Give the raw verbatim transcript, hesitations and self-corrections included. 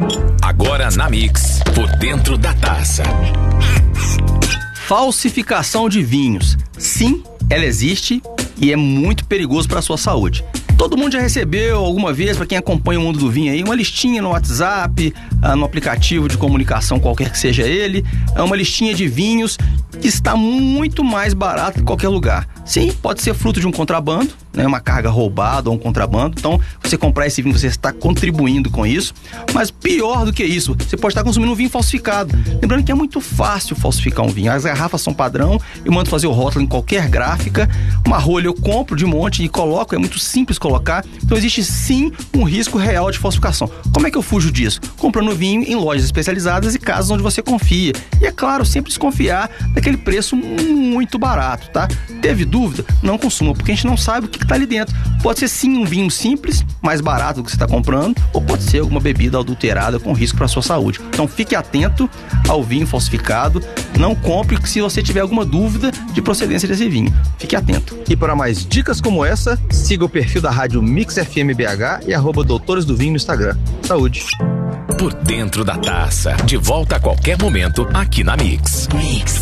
Agora na Mix, por dentro da taça. Falsificação de vinhos. Sim, ela existe e é muito perigoso para a sua saúde. Todo mundo já recebeu alguma vez, para quem acompanha o mundo do vinho aí, uma listinha no WhatsApp, no aplicativo de comunicação qualquer que seja ele, uma listinha de vinhos que está muito mais barato em qualquer lugar. Sim, pode ser fruto de um contrabando, né, uma carga roubada ou um contrabando. Então, você comprar esse vinho, você está contribuindo com isso. Mas pior do que isso, você pode estar consumindo um vinho falsificado. Lembrando que é muito fácil falsificar um vinho. As garrafas são padrão, eu mando fazer o rótulo em qualquer gráfica. Uma rolha eu compro de monte e coloco, é muito simples colocar. Então, existe sim um risco real de falsificação. Como é que eu fujo disso? Comprando vinho em lojas especializadas e casas onde você confia. E é claro, sempre desconfiar daquele preço muito barato, tá? Teve dúvida? Não consuma, porque a gente não sabe o que está ali dentro. Pode ser sim um vinho simples, mais barato do que você está comprando, ou pode ser alguma bebida adulterada com risco para a sua saúde. Então fique atento ao vinho falsificado, não compre se você tiver alguma dúvida de procedência desse vinho. Fique atento. E para mais dicas como essa, siga o perfil da Rádio Mix F M B H e arroba Doutores do Vinho no Instagram. Saúde! Por dentro da taça, de volta a qualquer momento aqui na Mix. Mix.